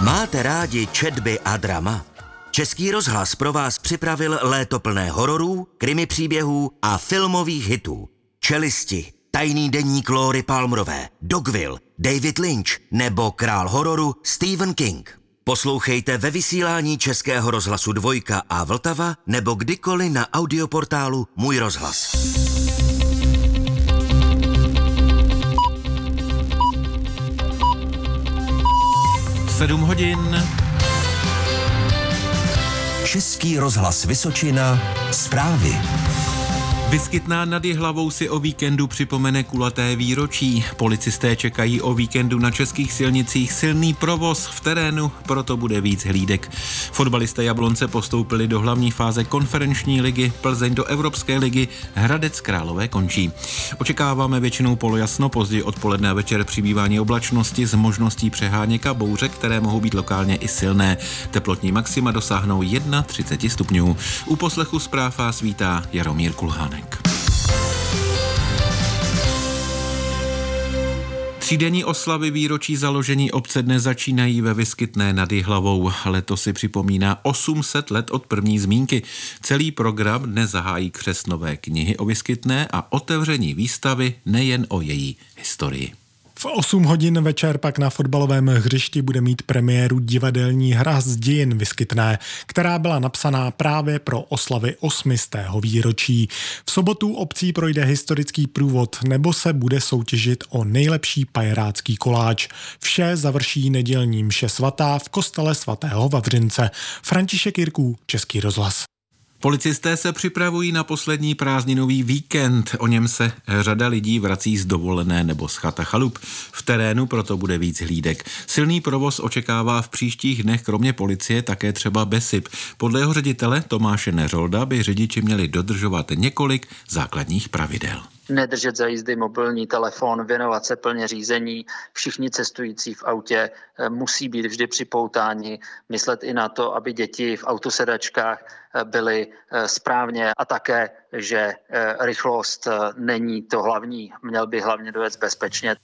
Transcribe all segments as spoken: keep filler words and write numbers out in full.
Máte rádi četby a drama? Český rozhlas pro vás připravil léto plné hororů, krimi příběhů a filmových hitů. Čelisti, Tajný deník Lóry Palmerové, Dogville, David Lynch nebo král hororu Stephen King. Poslouchejte ve vysílání Českého rozhlasu Dvojka a Vltava nebo kdykoliv na audioportálu Můj rozhlas. Sedm hodin. Český rozhlas Vysočina, zprávy. Vyskytná nad Jihlavou si o víkendu připomene kulaté výročí. Policisté čekají o víkendu na českých silnicích silný provoz v terénu, proto bude víc hlídek. Fotbalisté Jablonce postoupili do hlavní fáze konferenční ligy, Plzeň do Evropské ligy, Hradec Králové končí. Očekáváme většinou polojasno, později odpoledne a večer přibývání oblačnosti s možností přeháněk a bouře, které mohou být lokálně i silné. Teplotní maxima dosáhnou třicet jedna stupňů. U poslechu zpráv vás vítá Jaromír Kulhánek. Třídenní oslavy výročí založení obce dnes začínají ve Vyskytné nad Jihlavou. Letos si připomíná osm set let od první zmínky. Celý program dnes zahájí křest nové knihy o Vyskytné a otevření výstavy nejen o její historii. V osm hodin večer pak na fotbalovém hřišti bude mít premiéru divadelní hra z dějin Vyskytné, která byla napsaná právě pro oslavy osmistého výročí. V sobotu obcí projde historický průvod nebo se bude soutěžit o nejlepší pajerácký koláč. Vše završí nedělní mše svatá v kostele svatého Vavřince. František Jirků, Český rozhlas. Policisté se připravují na poslední prázdninový víkend. O něm se řada lidí vrací z dovolené nebo z chata chalup. V terénu proto bude víc hlídek. Silný provoz očekává v příštích dnech kromě policie také třeba BESIP. Podle jeho ředitele Tomáše Neřolda by řidiči měli dodržovat několik základních pravidel. Nedržet za jízdy mobilní telefon, věnovat se plně řízení. Všichni cestující v autě musí být vždy připoutáni, myslet i na to, aby děti v autosedačkách byly správně a také, že rychlost není to hlavní, měl by hlavně dojet bezpečně.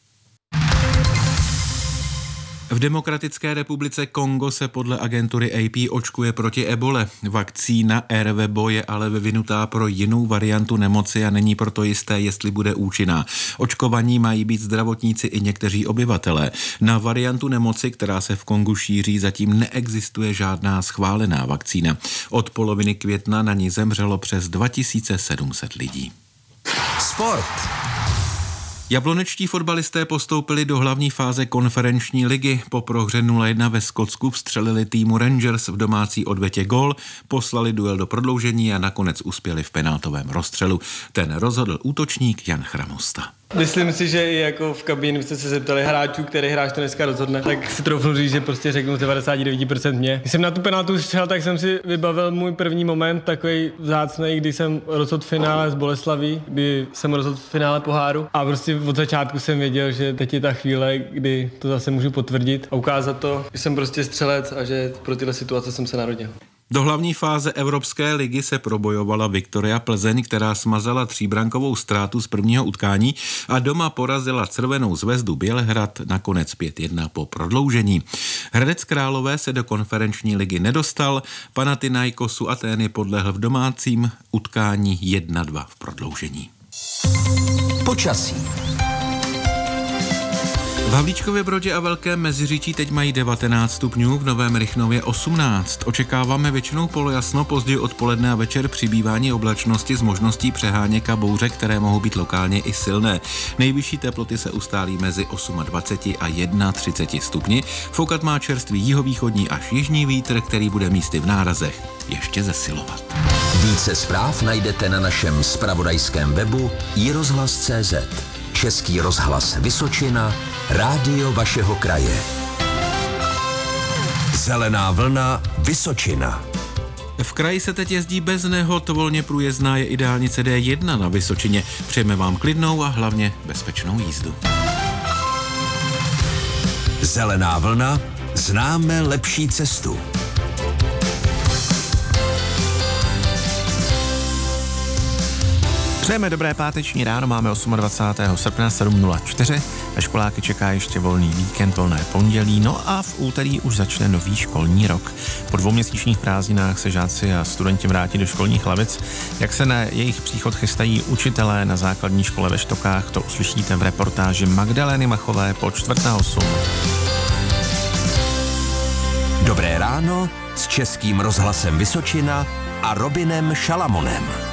V Demokratické republice Kongo se podle agentury A P očkuje proti ebole. Vakcína Ervebo je ale vyvinutá pro jinou variantu nemoci a není proto jisté, jestli bude účinná. Očkovaní mají být zdravotníci i někteří obyvatelé. Na variantu nemoci, která se v Kongu šíří, zatím neexistuje žádná schválená vakcína. Od poloviny května na ní zemřelo přes dva tisíce sedm set lidí. Sport. Jablonečtí fotbalisté postoupili do hlavní fáze konferenční ligy. Po prohře nula jedna ve Skotsku vstřelili týmu Rangers v domácí odvetě gól, poslali duel do prodloužení a nakonec uspěli v penaltovém rozstřelu. Ten rozhodl útočník Jan Chramosta. Myslím si, že i jako v kabině jste se zeptali hráčů, který hráč to dneska rozhodne, tak si troufnu říct, že prostě řeknu devadesát devět procent mě. Když jsem na tu penaltu střel, tak jsem si vybavil můj první moment, takový vzácnej, kdy jsem rozhodl finále z Boleslaví, kdy jsem rozhodl finále poháru a prostě od začátku jsem věděl, že teď je ta chvíle, kdy to zase můžu potvrdit a ukázat to, že jsem prostě střelec a že pro tyhle situace jsem se narodil. Do hlavní fáze Evropské ligy se probojovala Viktoria Plzeň, která smazala tříbrankovou ztrátu z prvního utkání a doma porazila Crvenou zvezdu Bělehrad nakonec pět jedna po prodloužení. Hradec Králové se do konferenční ligy nedostal, Panathinaikosu Atény podlehl v domácím utkání jedna dva v prodloužení. Počasí. V Havlíčkově Brodě a Velkém Meziříčí teď mají devatenáct stupňů, v Novém Rychnově osmnáct. Očekáváme většinou polojasno, později odpoledne a večer přibývání oblačnosti s možností přeháněk a bouře, které mohou být lokálně i silné. Nejvyšší teploty se ustálí mezi dvacet osm a třicet jedna stupni. Foukat má čerstvý jihovýchodní až jižní vítr, který bude místy v nárazech ještě zesilovat. Více zpráv najdete na našem zpravodajském webu i rozhlas tečka cé zet. Český rozhlas Vysočina, rádio vašeho kraje. Zelená vlna Vysočina. V kraji se teď jezdí bez nehod, volně průjezdná je i dálnice D jedna na Vysočině. Přejeme vám klidnou a hlavně bezpečnou jízdu. Zelená vlna, známe lepší cestu. Přejeme dobré páteční ráno, máme dvacátého osmého srpna sedm nula čtyři. Ve školáky čeká ještě volný víkend, volné pondělí, no a v úterý už začne nový školní rok. Po dvouměsíčních prázdninách se žáci a studenti vrátí do školních lavic. Jak se na jejich příchod chystají učitelé na základní škole ve Štokách, to uslyšíte v reportáži Magdalény Machové po čtvrt na osm. Dobré ráno s Českým rozhlasem Vysočina a Robinem Šalamonem.